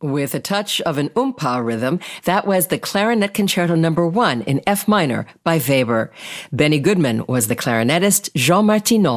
With a touch of an umpa rhythm, that was the Clarinet Concerto No. 1 in F minor by Weber. Benny Goodman was the clarinetist, Jean Martineau